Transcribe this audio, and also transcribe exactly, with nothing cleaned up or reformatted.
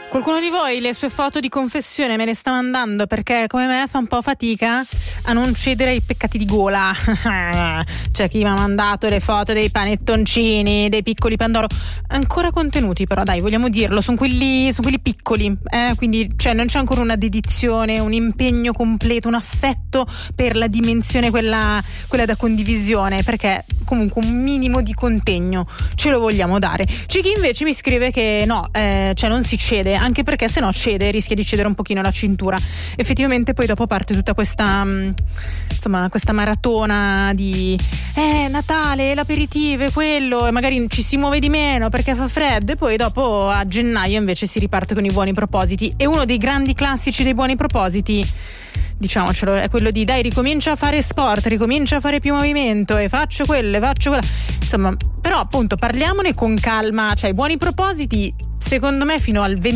Qualcuno di voi le sue foto di confessione me le sta mandando perché come me fa un po' fatica a non cedere ai peccati di gola. C'è chi mi ha mandato le foto dei panettoncini, dei piccoli Pandoro, ancora contenuti, però dai, vogliamo dirlo, sono quelli, sono quelli piccoli, eh? Quindi cioè, non c'è ancora una dedizione, un impegno completo, un affetto per la dimensione quella, quella da condivisione, perché comunque un minimo di contegno ce lo vogliamo dare. C'è chi invece mi scrive che no, eh, cioè non si cede, anche perché se no cede, rischia di cedere un pochino la cintura. Effettivamente poi dopo parte tutta questa insomma questa maratona di eh Natale, l'aperitivo e quello, e magari ci si muove di meno perché fa freddo, e poi dopo a gennaio invece si riparte con i buoni propositi. E uno dei grandi classici dei buoni propositi, diciamocelo, è quello di dai, ricomincia a fare sport, ricomincia a fare più movimento e faccio quello e faccio quella, insomma. Però appunto parliamone con calma, cioè i buoni propositi secondo me fino al venti